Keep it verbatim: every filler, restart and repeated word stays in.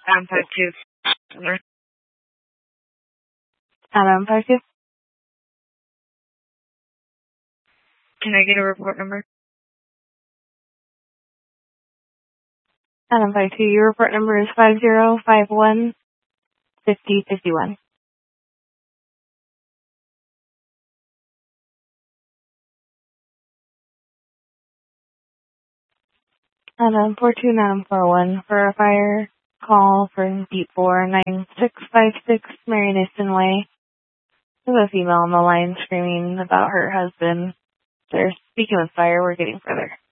Adam five two. Adam five two. Can I get a report number? Adam five two, your report number is five zero five one five zero five one. Adam four two nine four one for a fire call for Deep four nine six five six Mary Niston Way. There's a female on the line screaming about her husband. They're speaking with fire. We're getting further.